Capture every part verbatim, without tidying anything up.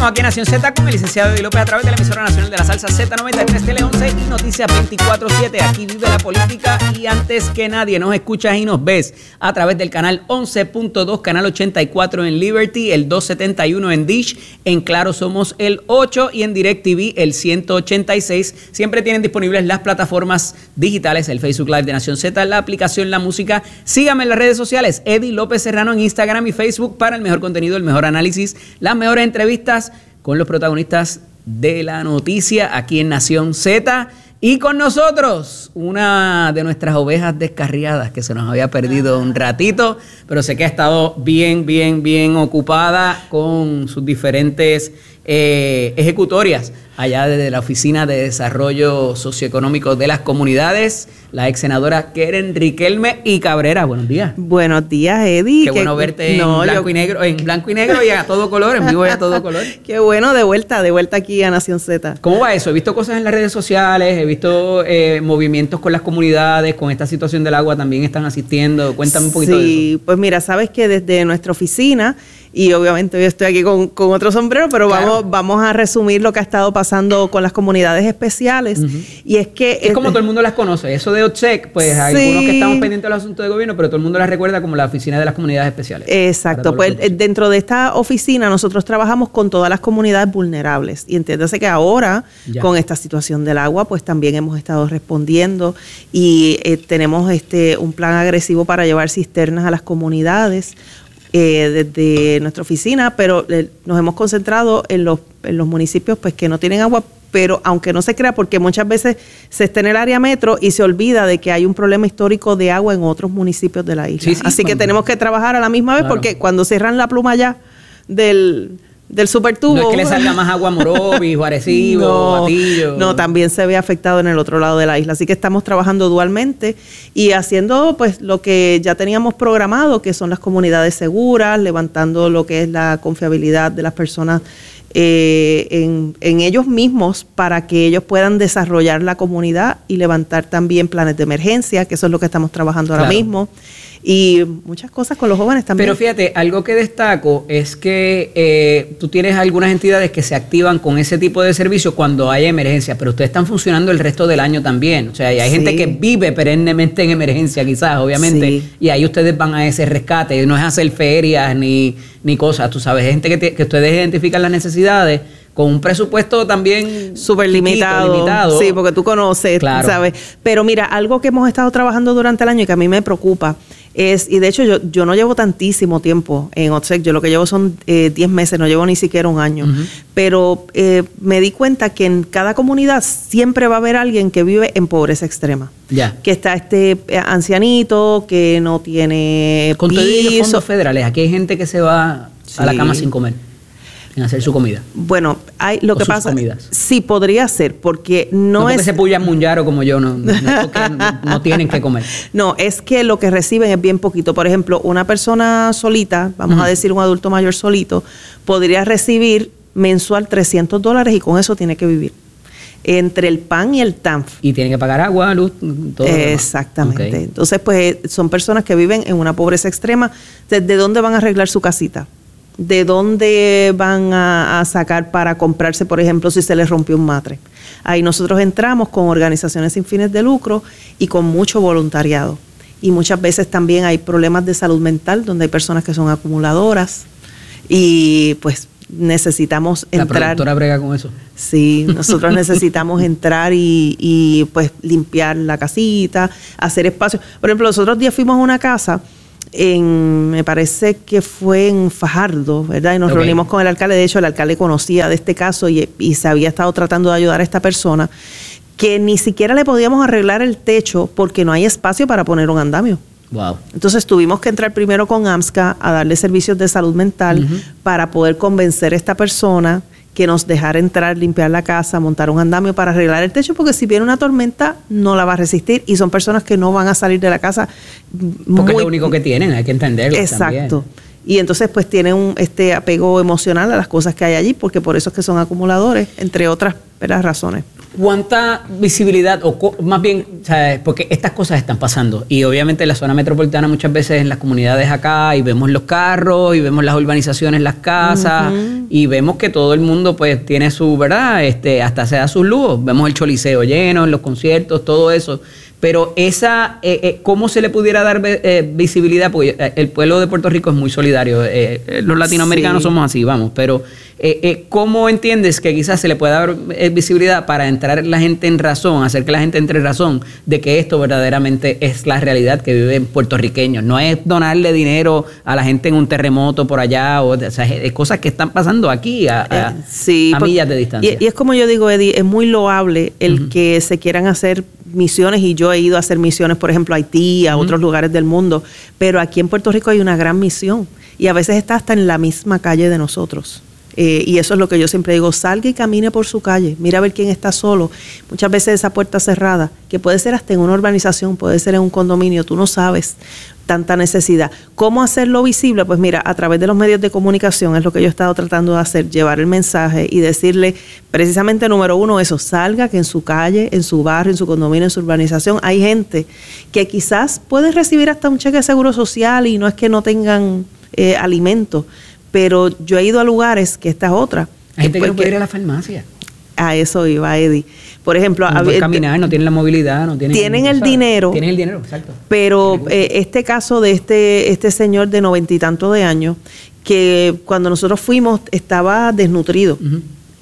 Seguimos aquí en Nación Z con el licenciado Eddie López a través de la emisora nacional de la salsa Z noventa y tres Tele once y Noticias veinticuatro siete. Aquí vive la política y antes que nadie nos escuchas y nos ves a través del canal once punto dos, canal ochenta y cuatro en Liberty, el doscientos setenta y uno en Dish, en Claro somos el ocho y en DirecTV el ciento ochenta y seis. Siempre tienen disponibles las plataformas digitales, el Facebook Live de Nación Z, la aplicación La Música. Síganme en las redes sociales, Eddie López Serrano en Instagram y Facebook para el mejor contenido, el mejor análisis, las mejores entrevistas con los protagonistas de la noticia aquí en Nación Z. Y con nosotros, una de nuestras ovejas descarriadas que se nos había perdido un ratito, pero sé que ha estado bien, bien, bien ocupada con sus diferentes eh, ejecutorias allá desde la Oficina de Desarrollo Socioeconómico de las Comunidades, la ex senadora Keren Riquelme y Cabrera. Buenos días. Buenos días, Eddie. Qué, Qué bueno verte no, en blanco yo... y negro, en blanco y negro y a todo color, en vivo y a todo color. Qué bueno, de vuelta, de vuelta aquí a Nación Z. ¿Cómo va eso? He visto cosas en las redes sociales, he visto eh, movimientos con las comunidades, con esta situación del agua también están asistiendo. Cuéntame un poquito sí, de eso. Sí, pues mira, sabes que desde nuestra oficina, y obviamente yo estoy aquí con, con otro sombrero, pero claro. vamos, vamos a resumir lo que ha estado pasando con las comunidades especiales. Uh-huh. Y es que... Es, es como todo el mundo las conoce. Eso de O T S E C, pues sí. hay algunos que estamos pendientes del asunto de gobierno, pero todo el mundo las recuerda como la Oficina de las Comunidades Especiales. Exacto. Pues dentro de esta oficina nosotros trabajamos con todas las comunidades vulnerables. Y entiéndase que ahora, ya. con esta situación del agua, pues también hemos estado respondiendo y eh, tenemos este un plan agresivo para llevar cisternas a las comunidades. Eh, desde nuestra oficina, pero eh, nos hemos concentrado en los, en los municipios pues que no tienen agua, pero aunque no se crea, porque muchas veces se está en el área metro y se olvida de que hay un problema histórico de agua en otros municipios de la isla. Sí, sí, Así cuando... que tenemos que trabajar a la misma vez, claro. porque cuando cierran la pluma ya del... del supertubo. No es que le salga más agua a Morovis, o Arecibo, no, Batillo. No, también se ve afectado en el otro lado de la isla. Así que estamos trabajando dualmente y haciendo pues lo que ya teníamos programado, que son las comunidades seguras, levantando lo que es la confiabilidad de las personas eh, en, en ellos mismos para que ellos puedan desarrollar la comunidad y levantar también planes de emergencia, que eso es lo que estamos trabajando claro. ahora mismo. Y muchas cosas con los jóvenes también. Pero fíjate, algo que destaco es que eh, tú tienes algunas entidades que se activan con ese tipo de servicios cuando hay emergencia, pero ustedes están funcionando el resto del año también. O sea, hay sí. gente que vive perennemente en emergencia quizás, obviamente, sí. y ahí ustedes van a ese rescate. No es hacer ferias ni, ni cosas, tú sabes, gente que, te, que ustedes identifican las necesidades con un presupuesto también súper limitado, limitado. Sí, porque tú conoces, claro. ¿sabes? Pero mira, algo que hemos estado trabajando durante el año y que a mí me preocupa es, y de hecho yo, yo no llevo tantísimo tiempo en O T S E C, yo lo que llevo son eh, diez meses, no llevo ni siquiera un año, uh-huh. pero eh, me di cuenta que en cada comunidad siempre va a haber alguien que vive en pobreza extrema. Ya. Que está este ancianito, que no tiene Con piso. Todos los fondos federales, aquí hay gente que se va sí. a la cama sin comer. En hacer su comida. Bueno, hay lo o que sus pasa. Comidas. Sí, podría ser, porque no, no porque es. se pullan munyaro como yo, no, no, no, porque no, no tienen que comer. No, es que lo que reciben es bien poquito. Por ejemplo, una persona solita, vamos uh-huh. a decir un adulto mayor solito, podría recibir mensual trescientos dólares y con eso tiene que vivir. Entre el pan y el T A N F. Y tiene que pagar agua, luz, todo. Exactamente. Okay. Entonces, pues son personas que viven en una pobreza extrema. ¿Desde dónde van a arreglar su casita? ¿De dónde van a, a sacar para comprarse, por ejemplo, si se les rompió un matre? Ahí nosotros entramos con organizaciones sin fines de lucro y con mucho voluntariado. Y muchas veces también hay problemas de salud mental, donde hay personas que son acumuladoras y pues necesitamos entrar. ¿La productora brega con eso? Sí, nosotros necesitamos entrar y, y pues limpiar la casita, hacer espacio. Por ejemplo, los otros días fuimos a una casa en, me parece que fue en Fajardo, ¿verdad? Y nos okay. reunimos con el alcalde. De hecho, el alcalde conocía de este caso y, y se había estado tratando de ayudar a esta persona, que ni siquiera le podíamos arreglar el techo porque no hay espacio para poner un andamio. Wow. Entonces tuvimos que entrar primero con AMSCA a darle servicios de salud mental uh-huh. para poder convencer a esta persona que nos dejara entrar, limpiar la casa, montar un andamio para arreglar el techo, porque si viene una tormenta no la va a resistir y son personas que no van a salir de la casa. Porque muy, es lo único que tienen, hay que entenderlo. Exacto. También. Y entonces pues tienen un este apego emocional a las cosas que hay allí, porque por eso es que son acumuladores, entre otras ¿verdad? razones. ¿Cuánta visibilidad, o más bien, ¿sabes? Porque estas cosas están pasando y obviamente en la zona metropolitana muchas veces en las comunidades acá y vemos los carros y vemos las urbanizaciones, las casas uh-huh. y vemos que todo el mundo pues tiene su, ¿verdad? Este, hasta se da sus lujos. Vemos el Choliseo lleno, en los conciertos, todo eso. Pero esa, eh, eh, ¿cómo se le pudiera dar eh, visibilidad? Porque el pueblo de Puerto Rico es muy solidario. Eh, los latinoamericanos sí. somos así, vamos. Pero, eh, eh, ¿cómo entiendes que quizás se le pueda dar eh, visibilidad para entrar la gente en razón, hacer que la gente entre en razón de que esto verdaderamente es la realidad que viven puertorriqueños? No es donarle dinero a la gente en un terremoto por allá, o, o sea, es cosas que están pasando aquí a, a, eh, sí, a millas de distancia. Y, y es como yo digo, Eddie, es muy loable el uh-huh. que se quieran hacer misiones, y yo he ido a hacer misiones, por ejemplo, a Haití, a uh-huh. otros lugares del mundo, pero aquí en Puerto Rico hay una gran misión y a veces está hasta en la misma calle de nosotros. Eh, y eso es lo que yo siempre digo, salga y camine por su calle, mira a ver quién está solo. Muchas veces esa puerta cerrada, que puede ser hasta en una urbanización, puede ser en un condominio, tú no sabes tanta necesidad. ¿Cómo hacerlo visible? Pues mira, a través de los medios de comunicación es lo que yo he estado tratando de hacer, llevar el mensaje y decirle precisamente, número uno, eso, salga, que en su calle, en su barrio, en su condominio, en su urbanización, hay gente que quizás puede recibir hasta un cheque de seguro social y no es que no tengan eh, alimento, pero yo he ido a lugares que esta es otra. Hay gente que no puede ir a la farmacia. A eso iba, Eddie. Por ejemplo, no pueden caminar, no tienen la movilidad, no tienen, tienen el ¿sabes? dinero. Tienen el dinero, exacto. Pero eh, este caso de este este señor de noventa y tantos de años, que cuando nosotros fuimos estaba desnutrido. Uh-huh.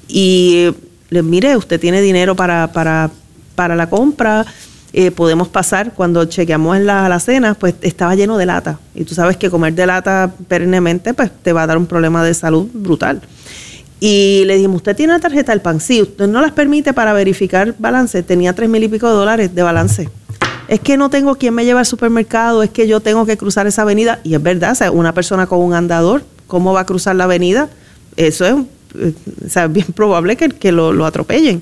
Y le mire, usted tiene dinero para, para, para la compra, eh, podemos pasar. Cuando chequeamos en la alacena, pues estaba lleno de lata. Y tú sabes que comer de lata perennemente, pues te va a dar un problema de salud brutal. Y le dijimos, ¿usted tiene la tarjeta del P A N? Sí, usted no las permite para verificar balance. Tenía tres mil y pico de dólares de balance. Es que no tengo quien me lleve al supermercado, es que yo tengo que cruzar esa avenida. Y es verdad, o sea, una persona con un andador, ¿cómo va a cruzar la avenida? Eso es, o sea, bien probable que, que lo, lo atropellen.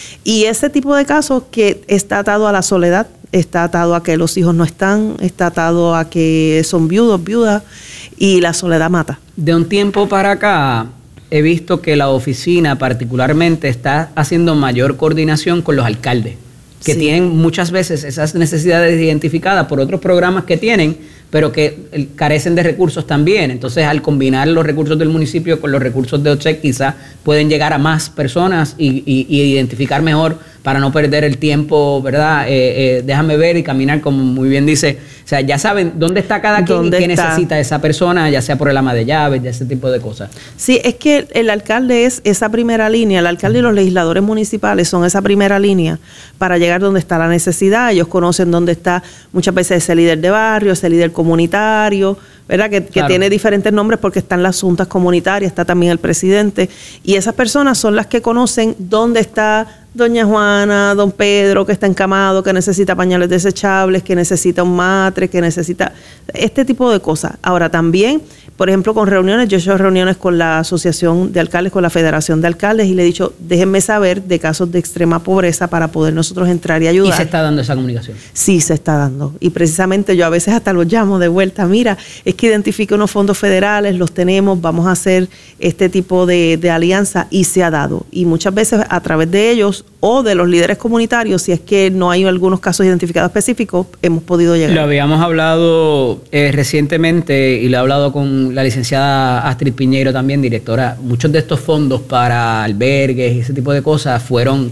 Y ese tipo de casos que está atado a la soledad, está atado a que los hijos no están, está atado a que son viudos, viudas, y la soledad mata. De un tiempo para acá he visto que la oficina particularmente está haciendo mayor coordinación con los alcaldes, que sí. tienen muchas veces esas necesidades identificadas por otros programas que tienen, pero que carecen de recursos también. Entonces, al combinar los recursos del municipio con los recursos de O C H E C, quizás pueden llegar a más personas y, y, y identificar mejor para no perder el tiempo, ¿verdad? Eh, eh, déjame ver y caminar, como muy bien dice. O sea, ya saben dónde está cada quien y qué está? necesita esa persona, ya sea por el ama de llaves, de ese tipo de cosas. Sí, es que el alcalde es esa primera línea, el alcalde y los legisladores municipales son esa primera línea para llegar donde está la necesidad. Ellos conocen dónde está muchas veces ese líder de barrio, ese líder comunitario, ¿verdad? Que, que claro. tiene diferentes nombres porque están las juntas comunitarias, está también el presidente, y esas personas son las que conocen dónde está doña Juana, don Pedro, que está encamado, que necesita pañales desechables, que necesita un matre, que necesita este tipo de cosas. Ahora también, por ejemplo, con reuniones, yo he hecho reuniones con la Asociación de Alcaldes, con la Federación de Alcaldes, y le he dicho, déjenme saber de casos de extrema pobreza para poder nosotros entrar y ayudar. ¿Y se está dando esa comunicación? Sí, se está dando. Y precisamente yo a veces hasta los llamo de vuelta, mira, es que identifique unos fondos federales, los tenemos, vamos a hacer este tipo de, de alianza, y se ha dado. Y muchas veces a través de ellos o de los líderes comunitarios, si es que no hay algunos casos identificados específicos, hemos podido llegar. Lo habíamos hablado eh, recientemente y lo he hablado con la licenciada Astrid Piñeiro también, directora. Muchos de estos fondos para albergues y ese tipo de cosas fueron,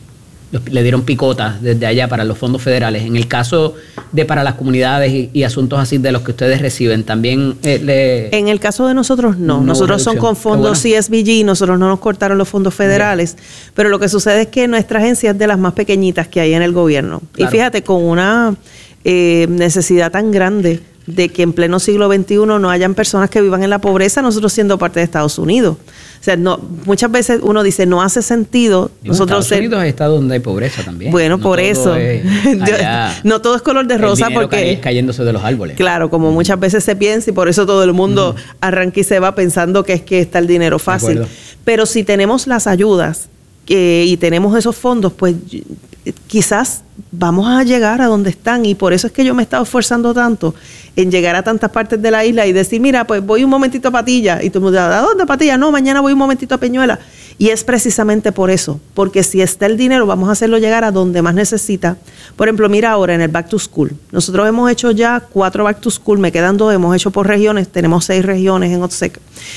le dieron picotas desde allá para los fondos federales. En el caso de para las comunidades y, y asuntos así de los que ustedes reciben, también eh, le... En el caso de nosotros no, no nosotros son con fondos C S B G, nosotros no nos cortaron los fondos federales, yeah. pero lo que sucede es que nuestra agencia es de las más pequeñitas que hay en el gobierno. Claro. Y fíjate, con una eh, necesidad tan grande de que en pleno siglo veintiuno no hayan personas que vivan en la pobreza, nosotros siendo parte de Estados Unidos. O sea, no, muchas veces uno dice, no hace sentido. Digo, nosotros Estados ser, Unidos es estado donde hay pobreza también. Bueno, no por eso. No todo es color de rosa porque... cayéndose de los árboles. Claro, como mm. muchas veces se piensa, y por eso todo el mundo mm. arranca y se va pensando que es que está el dinero fácil. Pero si tenemos las ayudas eh, y tenemos esos fondos, pues quizás vamos a llegar a donde están, y por eso es que yo me he estado esforzando tanto en llegar a tantas partes de la isla y decir, mira, pues voy un momentito a Patilla, y tú me dices, ¿a dónde Patilla? No, mañana voy un momentito a Peñuela. Y es precisamente por eso, porque si está el dinero, vamos a hacerlo llegar a donde más necesita. Por ejemplo, mira ahora en el Back to School. Nosotros hemos hecho ya cuatro Back to School, me quedan dos, hemos hecho por regiones, tenemos seis regiones en OTSEC.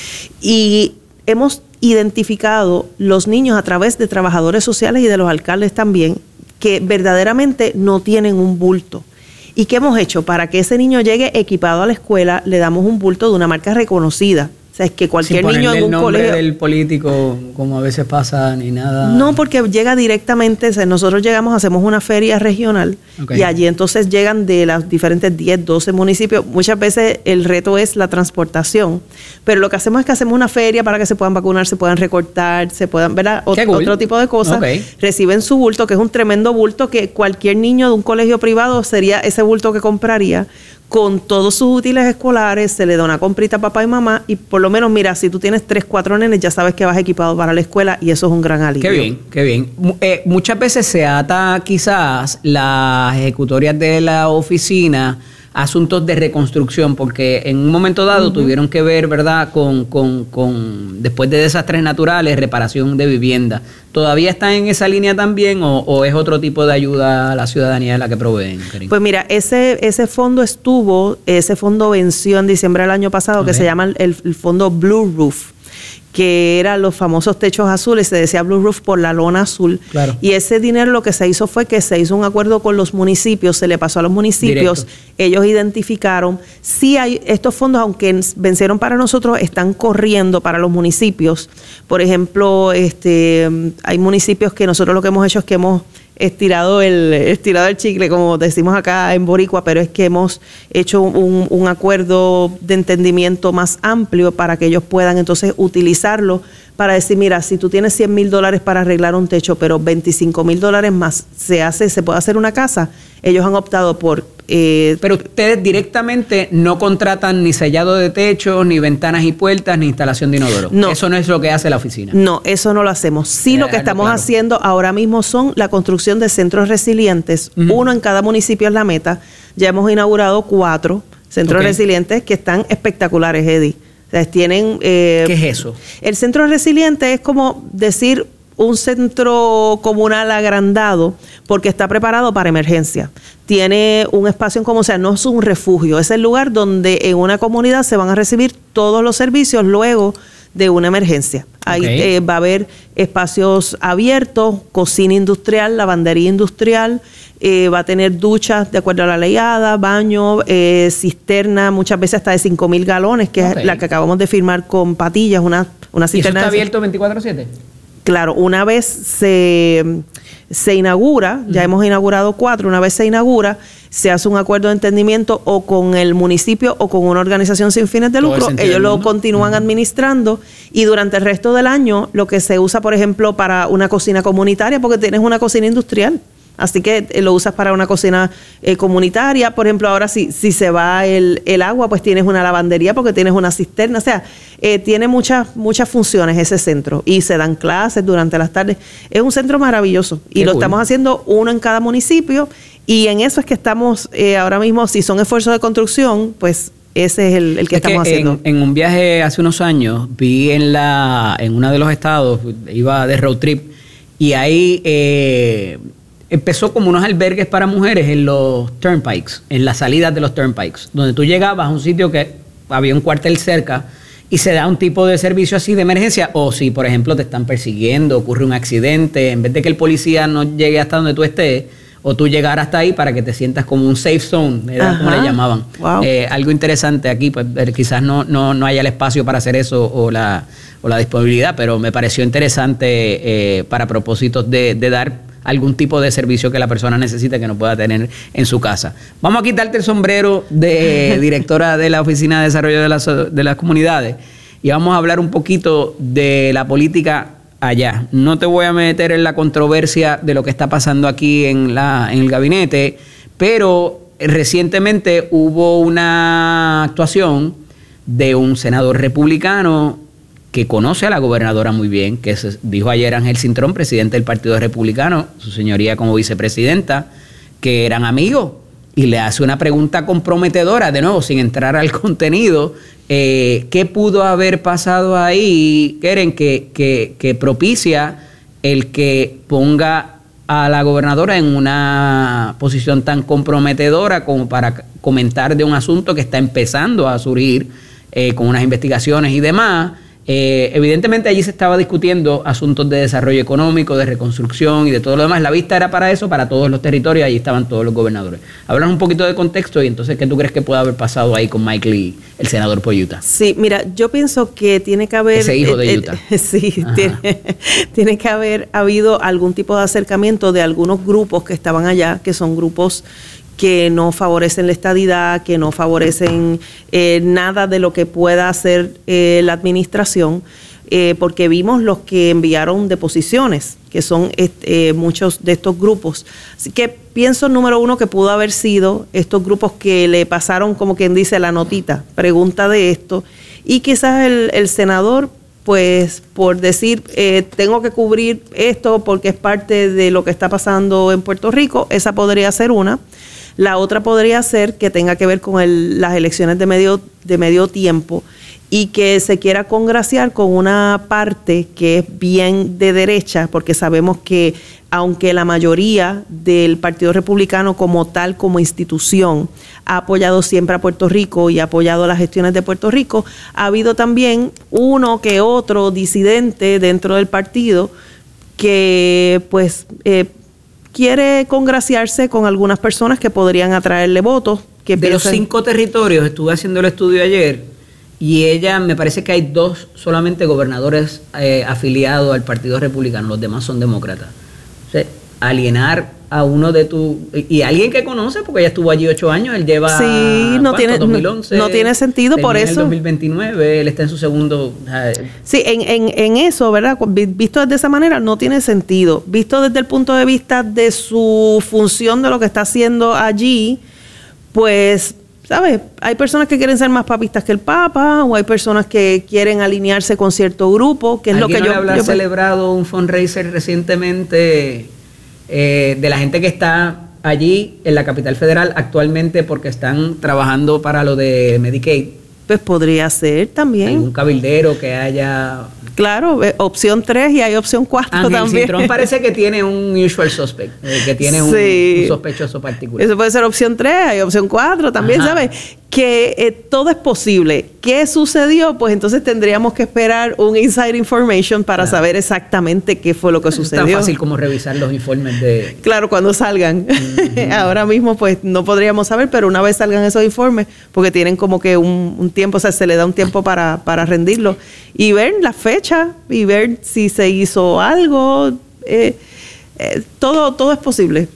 Y hemos identificado los niños a través de trabajadores sociales y de los alcaldes también, que verdaderamente no tienen un bulto. ¿Y qué hemos hecho? Para que ese niño llegue equipado a la escuela, le damos un bulto de una marca reconocida. O sea, es que cualquier Sin niño en un el nombre colegio del político, como a veces pasa, ni nada. No, porque llega directamente, o sea, nosotros llegamos, hacemos una feria regional, okay, y allí entonces llegan de los diferentes diez, doce municipios. Muchas veces el reto es la transportación, pero lo que hacemos es que hacemos una feria para que se puedan vacunar, se puedan recortar, se puedan, ¿verdad? Ot- cool. Otro tipo de cosas. Okay. Reciben su bulto, que es un tremendo bulto que cualquier niño de un colegio privado sería ese bulto que compraría, con todos sus útiles escolares, se le da una comprita a papá y mamá, y por lo menos, mira, si tú tienes tres, cuatro nenes, ya sabes que vas equipado para la escuela, y eso es un gran alivio. Qué bien, qué bien. Eh, muchas veces se ata quizás las ejecutorias de la oficina a asuntos de reconstrucción, porque en un momento dado uh-huh. tuvieron que ver, ¿verdad?, con, con, con, después de desastres naturales, reparación de vivienda. ¿Todavía están en esa línea también o, o es otro tipo de ayuda a la ciudadanía la que proveen, Karin? Pues mira, ese ese fondo estuvo, ese fondo venció en diciembre del año pasado, okay, que se llama el, el fondo Blue Roof, que eran los famosos techos azules, se decía Blue Roof por la lona azul. Claro. Y ese dinero lo que se hizo fue que se hizo un acuerdo con los municipios, se le pasó a los municipios, directo. Ellos identificaron, sí hay estos fondos, aunque vencieron para nosotros, están corriendo para los municipios. Por ejemplo, este hay municipios que nosotros lo que hemos hecho es que hemos estirado el estirado el chicle, como decimos acá en Boricua, pero es que hemos hecho un, un acuerdo de entendimiento más amplio para que ellos puedan entonces utilizarlo para decir, mira, si tú tienes cien mil dólares para arreglar un techo, pero veinticinco mil dólares más se hace, se puede hacer una casa, ellos han optado por... Eh, pero ustedes directamente no contratan ni sellado de techo, ni ventanas y puertas, ni instalación de inodoro. No. Eso no es lo que hace la oficina. No, eso no lo hacemos. Sí, eh, lo que estamos claro. haciendo ahora mismo son la construcción de centros resilientes. Uh-huh. Uno en cada municipio es la meta. Ya hemos inaugurado cuatro centros okay. resilientes que están espectaculares, Eddie. O sea, tienen... Eh, ¿Qué es eso? El centro resiliente es como decir un centro comunal agrandado porque está preparado para emergencia. Tiene un espacio en común, o sea, no es un refugio, es el lugar donde en una comunidad se van a recibir todos los servicios luego de una emergencia. Ahí okay. eh, va a haber espacios abiertos, cocina industrial, lavandería industrial, eh, va a tener duchas de acuerdo a la ley ADA, baño, eh, cisterna, muchas veces hasta de cinco mil galones, que okay. es la que acabamos de firmar con Patillas, una, una cisterna. ¿Y eso está abierto veinticuatro siete? Claro, una vez se, se inaugura, ya uh-huh. hemos inaugurado cuatro, una vez se inaugura, se hace un acuerdo de entendimiento o con el municipio o con una organización sin fines de lucro, ellos lo continúan uh-huh. administrando, y durante el resto del año lo que se usa, por ejemplo, para una cocina comunitaria, porque tienes una cocina industrial. Así que eh, lo usas para una cocina eh, comunitaria. Por ejemplo, ahora si, si se va el, el agua, pues tienes una lavandería porque tienes una cisterna. O sea, eh, tiene muchas muchas funciones ese centro. Y se dan clases durante las tardes. Es un centro maravilloso. Y Qué lo cool. estamos haciendo uno en cada municipio. Y en eso es que estamos eh, ahora mismo, si son esfuerzos de construcción, pues ese es el, el que es estamos que haciendo. En, en un viaje hace unos años, vi en, la, en uno de los estados, iba de road trip, y ahí... Eh, empezó como unos albergues para mujeres en los turnpikes, en las salidas de los turnpikes, donde tú llegabas a un sitio que había un cuartel cerca y se da un tipo de servicio así de emergencia, o si, por ejemplo, te están persiguiendo, ocurre un accidente, en vez de que el policía no llegue hasta donde tú estés, o tú llegar hasta ahí para que te sientas como un safe zone, era como le llamaban. Wow. Eh, algo interesante aquí, pues quizás no, no, no haya el espacio para hacer eso o la, o la disponibilidad, pero me pareció interesante eh, para propósitos de, de dar algún tipo de servicio que la persona necesita que no pueda tener en su casa. Vamos a quitarte el sombrero de directora de la Oficina de Desarrollo de las, de las Comunidades y vamos a hablar un poquito de la política allá. No te voy a meter en la controversia de lo que está pasando aquí en, la, en el gabinete, pero recientemente hubo una actuación de un senador republicano que conoce a la gobernadora muy bien, que se dijo ayer Ángel Cintrón, presidente del Partido Republicano, su señoría como vicepresidenta, que eran amigos, y le hace una pregunta comprometedora, de nuevo, sin entrar al contenido. Eh, ¿Qué pudo haber pasado ahí, Keren, que, que, que propicia el que ponga a la gobernadora en una posición tan comprometedora como para comentar de un asunto que está empezando a surgir eh, con unas investigaciones y demás? Eh, evidentemente allí se estaba discutiendo asuntos de desarrollo económico, de reconstrucción y de todo lo demás. La vista era para eso, para todos los territorios, allí estaban todos los gobernadores. Háblanos un poquito de contexto y entonces, ¿qué tú crees que puede haber pasado ahí con Mike Lee, el senador por Utah? Sí, mira, yo pienso que tiene que haber... Ese hijo de Utah. Eh, eh, sí, tiene, tiene que haber habido algún tipo de acercamiento de algunos grupos que estaban allá, que son grupos que no favorecen la estadidad, que no favorecen eh, nada de lo que pueda hacer eh, la administración, eh, porque vimos los que enviaron deposiciones, que son eh, muchos de estos grupos. Así que pienso, número uno, que pudo haber sido estos grupos que le pasaron, como quien dice, la notita, pregunta de esto, y quizás el, el senador, pues por decir, eh, tengo que cubrir esto porque es parte de lo que está pasando en Puerto Rico, esa podría ser una. La otra podría ser que tenga que ver con el, las elecciones de medio, de medio tiempo y que se quiera congraciar con una parte que es bien de derecha, porque sabemos que aunque la mayoría del Partido Republicano como tal, como institución, ha apoyado siempre a Puerto Rico y ha apoyado las gestiones de Puerto Rico, ha habido también uno que otro disidente dentro del partido que pues... Eh, quiere congraciarse con algunas personas que podrían atraerle votos. Que de piensan... los cinco territorios, estuve haciendo el estudio ayer, y ella, me parece que hay dos solamente gobernadores eh, afiliados al Partido Republicano, los demás son demócratas. O sea, alienar a uno de tus... Y alguien que conoce, porque ella estuvo allí ocho años, él lleva... Sí, no tiene, dos mil once, no, no tiene sentido por eso. En el dos mil veintinueve, él está en su segundo... Sí, en, en, en eso, ¿verdad? Visto de esa manera, no tiene sentido. Visto desde el punto de vista de su función, de lo que está haciendo allí, pues... ¿Sabes? Hay personas que quieren ser más papistas que el Papa, o hay personas que quieren alinearse con cierto grupo, que es lo que no yo... ¿Alguien habrá yo, celebrado un fundraiser recientemente eh, de la gente que está allí en la capital federal actualmente porque están trabajando para lo de Medicaid? Pues podría ser también. Algún cabildero que haya... Claro, eh, opción tres y hay opción cuatro Ángel también. Cintrón parece que tiene un usual suspect, eh, que tiene un, sí. un sospechoso particular. Eso puede ser opción tres, hay opción cuatro también, Ajá. ¿sabes? Que eh, todo es posible. ¿Qué sucedió? Pues entonces tendríamos que esperar un inside information para claro. saber exactamente qué fue lo que Eso sucedió. Es tan fácil como revisar los informes de... Claro, cuando salgan. Uh-huh. Ahora mismo pues no podríamos saber, pero una vez salgan esos informes, porque tienen como que un, un tiempo, o sea, se le da un tiempo para, para rendirlo y ver la fecha y ver si se hizo algo. Eh, eh, todo, todo es posible.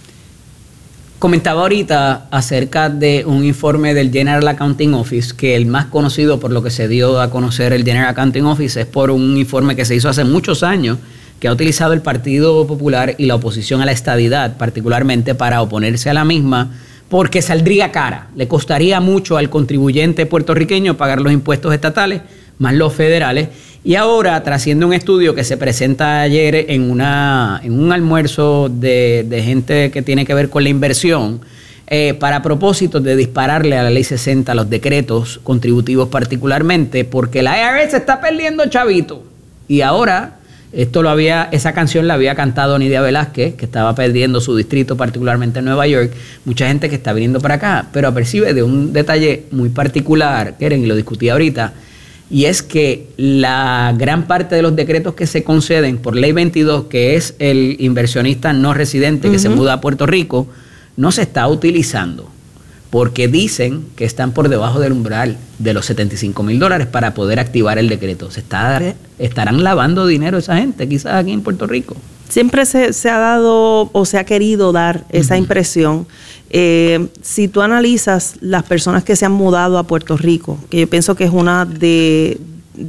Comentaba ahorita acerca de un informe del General Accounting Office, que el más conocido por lo que se dio a conocer el General Accounting Office es por un informe que se hizo hace muchos años, que ha utilizado el Partido Popular y la oposición a la estadidad, particularmente para oponerse a la misma, porque saldría cara, le costaría mucho al contribuyente puertorriqueño pagar los impuestos estatales, más los federales. Y ahora, trasciende un estudio que se presenta ayer en, una, en un almuerzo de, de gente que tiene que ver con la inversión, eh, para propósitos de dispararle a la ley sesenta, a los decretos contributivos particularmente, porque la I R S está perdiendo chavito. Y ahora, esto lo había, esa canción la había cantado Nidia Velázquez, que estaba perdiendo su distrito, particularmente en Nueva York. Mucha gente que está viniendo para acá, pero apercibe de un detalle muy particular, Keren, y lo discutí ahorita, y es que la gran parte de los decretos que se conceden por ley veintidós, que es el inversionista no residente que uh-huh. se muda a Puerto Rico, no se está utilizando porque dicen que están por debajo del umbral de los setenta y cinco mil dólares para poder activar el decreto. Se está, estarán lavando dinero esa gente, quizás aquí en Puerto Rico. Siempre se, se ha dado o se ha querido dar esa uh-huh. impresión. Eh, si tú analizas las personas que se han mudado a Puerto Rico, que yo pienso que es una de,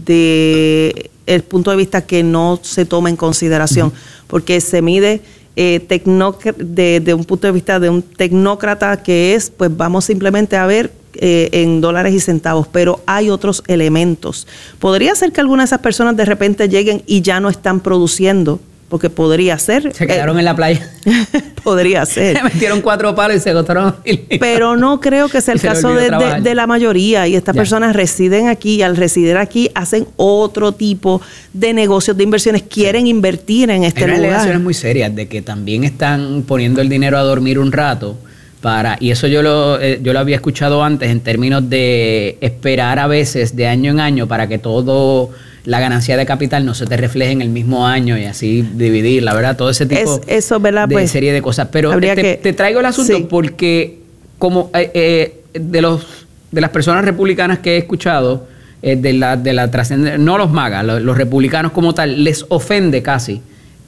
de el punto de vista que no se toma en consideración, uh-huh. porque se mide eh, tecnoc- de, de un punto de vista de un tecnócrata que es, pues vamos simplemente a ver eh, en dólares y centavos, pero hay otros elementos. Podría ser que algunas de esas personas de repente lleguen y ya no están produciendo, porque podría ser. Se quedaron eh, en la playa. Podría ser. Se metieron cuatro palos y se agotaron. Pero no creo que sea el caso de, de, de la mayoría. Y estas ya. personas residen aquí y al residir aquí hacen otro tipo de negocios, de inversiones. Quieren sí. invertir en este Hay lugar. Hay alegaciones muy serias de que también están poniendo el dinero a dormir un rato. Para, y eso yo lo, eh, yo lo había escuchado antes en términos de esperar a veces de año en año para que todo... la ganancia de capital no se te refleje en el mismo año y así dividir, la verdad, todo ese tipo es, eso, ¿verdad? de pues, serie de cosas. Pero te, que, te traigo el asunto sí. porque como eh, eh, de los de las personas republicanas que he escuchado, eh, de la, de la trascendencia, no los MAGA, los, los republicanos como tal, les ofende casi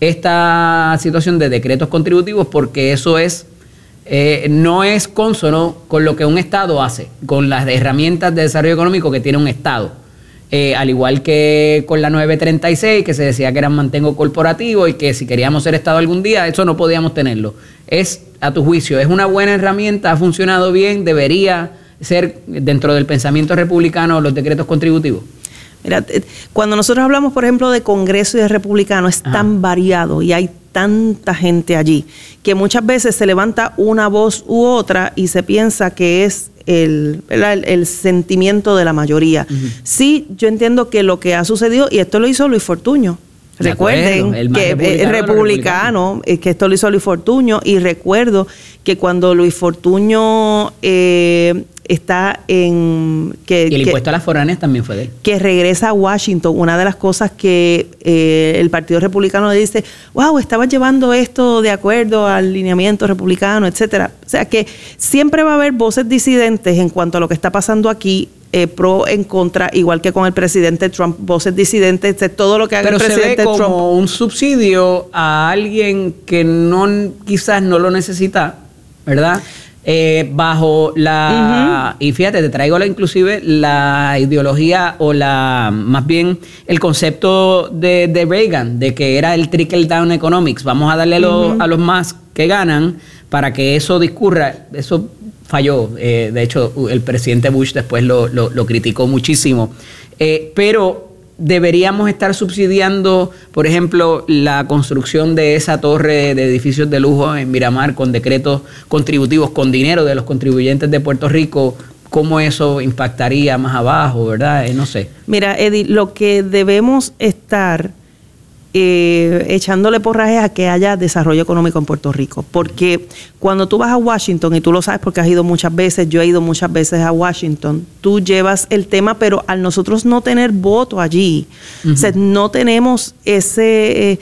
esta situación de decretos contributivos porque eso es eh, no es consono con lo que un Estado hace, con las herramientas de desarrollo económico que tiene un Estado. Eh, al igual que con la nueve treinta y seis, que se decía que eran mantengo corporativo y que si queríamos ser Estado algún día, eso no podíamos tenerlo. Es, a tu juicio, es una buena herramienta, ha funcionado bien, debería ser dentro del pensamiento republicano los decretos contributivos. Mira, cuando nosotros hablamos, por ejemplo, de Congreso y de republicano, es Ajá. tan variado y hay tanta gente allí que muchas veces se levanta una voz u otra y se piensa que es el, el, el sentimiento de la mayoría. Uh-huh. Sí, yo entiendo que lo que ha sucedido, y esto lo hizo Luis Fortuño, recuerden el que republicano, republicano es que esto lo hizo Luis Fortuño, y recuerdo que cuando Luis Fortuño eh, está en... Que, y el que, impuesto a las foráneas también fue de él. Que regresa a Washington, una de las cosas que eh, el Partido Republicano le dice, wow, estabas llevando esto de acuerdo al lineamiento republicano, etcétera. O sea que siempre va a haber voces disidentes en cuanto a lo que está pasando aquí, Eh, pro, en contra, igual que con el presidente Trump, voces disidentes, todo lo que haga Pero el presidente Trump. Pero se ve como Trump. un subsidio a alguien que no quizás no lo necesita, ¿verdad? Eh, bajo la... Uh-huh. Y fíjate, te traigo la, inclusive la ideología o la, más bien el concepto de, de Reagan, de que era el trickle down economics. Vamos a darle a los, uh-huh. a los más que ganan para que eso discurra. Eso falló. Eh, de hecho, el presidente Bush después lo, lo, lo criticó muchísimo. Eh, pero deberíamos estar subsidiando, por ejemplo, la construcción de esa torre de edificios de lujo en Miramar con decretos contributivos, con dinero de los contribuyentes de Puerto Rico. ¿Cómo eso impactaría más abajo, verdad? Eh, no sé. Mira, Eddie, lo que debemos estar Eh, echándole porraje a que haya desarrollo económico en Puerto Rico, porque cuando tú vas a Washington, y tú lo sabes porque has ido muchas veces, yo he ido muchas veces a Washington, tú llevas el tema, pero al nosotros no tener voto allí, uh-huh. o sea, no tenemos ese,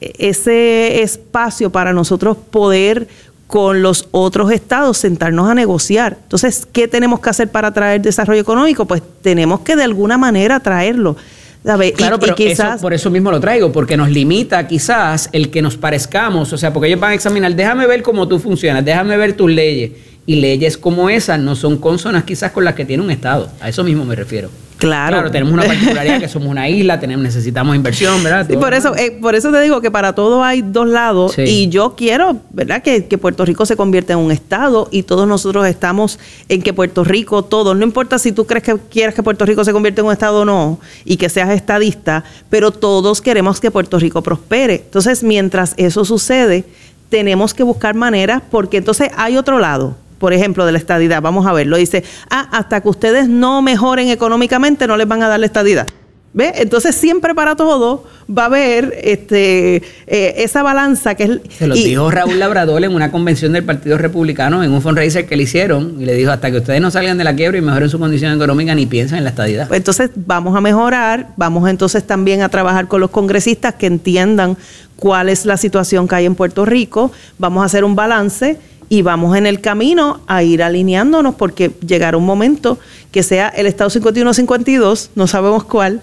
ese espacio para nosotros poder con los otros estados sentarnos a negociar. Entonces, ¿qué tenemos que hacer para traer desarrollo económico? Pues tenemos que de alguna manera traerlo. ¿Sabe? Claro, y, pero y quizás, eso, por eso mismo lo traigo, porque nos limita quizás el que nos parezcamos, o sea, porque ellos van a examinar, déjame ver cómo tú funcionas, déjame ver tus leyes, y leyes como esas no son consonas quizás con las que tiene un estado, a eso mismo me refiero. Claro. Claro, tenemos una particularidad que somos una isla, tenemos, necesitamos inversión, ¿verdad? Sí, por eso, eh, por eso te digo que para todo hay dos lados, sí. y yo quiero, ¿verdad?, que, que Puerto Rico se convierta en un estado, y todos nosotros estamos en que Puerto Rico, todos, no importa si tú crees que quieres que Puerto Rico se convierta en un estado o no, y que seas estadista, pero todos queremos que Puerto Rico prospere. Entonces, mientras eso sucede, tenemos que buscar maneras, porque entonces hay otro lado. Por ejemplo, de la estadidad, vamos a verlo, dice, ah, hasta que ustedes no mejoren económicamente no les van a dar la estadidad. ¿Ve? Entonces siempre para todo va a haber este eh, esa balanza que es... Se lo y, dijo Raúl Labrador en una convención del Partido Republicano, en un fundraiser que le hicieron, y le dijo, hasta que ustedes no salgan de la quiebra y mejoren su condición económica, ni piensen en la estadidad. Pues entonces vamos a mejorar, vamos entonces también a trabajar con los congresistas que entiendan cuál es la situación que hay en Puerto Rico, vamos a hacer un balance y vamos en el camino a ir alineándonos, porque llegará un momento que sea el Estado cincuenta y uno cincuenta y dos, no sabemos cuál.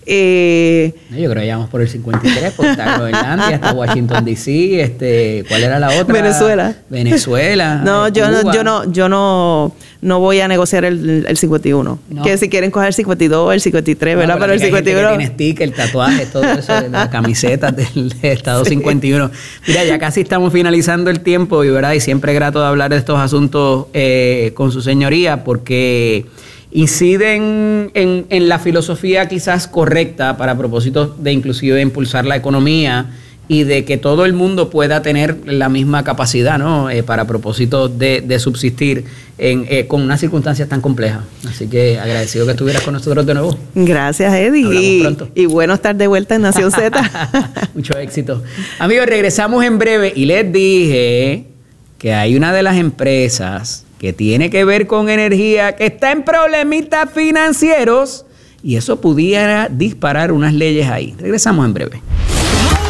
Eh, no, yo creo que ya vamos por el cincuenta y tres, porque está Groenlandia, está Washington D C, este, ¿cuál era la otra? Venezuela. Venezuela. No, yo no, yo no, yo no, no voy a negociar el, el cincuenta y uno. No. Que si quieren coger el cincuenta y dos, el cincuenta y tres, no, ¿verdad? Pero, pero el cincuenta y uno... Tiene sticker, tatuajes, todo eso, las camisetas del Estado sí. cincuenta y uno. Mira, ya casi estamos finalizando el tiempo y, ¿verdad? Y siempre grato de hablar de estos asuntos eh, con su señoría porque inciden en, en la filosofía quizás correcta para propósitos de inclusive impulsar la economía y de que todo el mundo pueda tener la misma capacidad, ¿no? Eh, para propósitos de, de subsistir en, eh, con unas circunstancias tan complejas. Así que agradecido que estuvieras con nosotros de nuevo. Gracias, Eddie. Hablamos y, pronto. Y bueno estar de vuelta en Nación Z. Mucho éxito. Amigos, regresamos en breve y les dije que hay una de las empresas que tiene que ver con energía que está en problemitas financieros y eso pudiera disparar unas leyes ahí. Regresamos en breve.